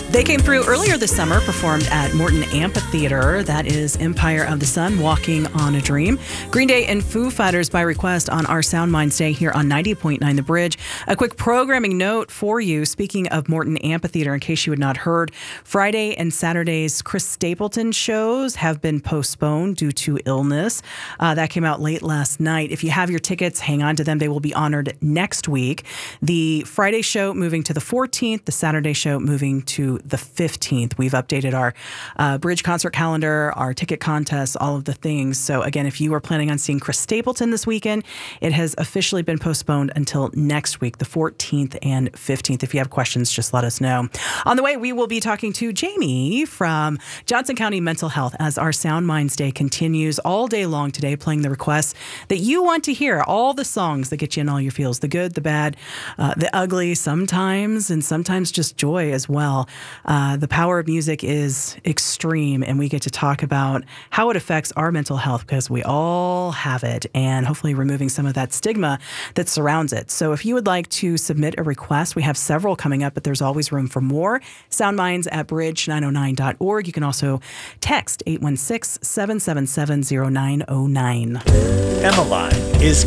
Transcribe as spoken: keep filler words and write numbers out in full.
They came through earlier this summer, performed at Morton Amphitheater. That is Empire of the Sun, Walking on a Dream. Green Day and Foo Fighters by request on our Sound Minds Day here on ninety point nine The Bridge. A quick programming note for you. Speaking of Morton Amphitheater, in case you had not heard, Friday and Saturday's Chris Stapleton shows have been postponed due to illness. Uh, that came out late last night. If you have your tickets, hang on to them. They will be honored next week. The Friday show moving to the fourteenth, the Saturday show moving to the fifteenth. We've updated our uh, Bridge concert calendar, our ticket contests, all of the things. So again, if you are planning on seeing Chris Stapleton this weekend, it has officially been postponed until next week, the fourteenth and fifteenth. If you have questions, just let us know. On the way, we will be talking to Jamie from Johnson County Mental Health as our Sound Minds Day continues all day long today, playing the requests that you want to hear, all the songs that get you in all your feels, the good, the bad, uh, the ugly sometimes, and sometimes just joy as well. Uh, the power of music is extreme, and we get to talk about how it affects our mental health because we all have it, and hopefully removing some of that stigma that surrounds it. So if you would like to submit a request, we have several coming up, but there's always room for more. Soundminds at bridge nine oh nine dot org. You can also text eight one six, seven seven seven, zero nine zero nine. Emmeline is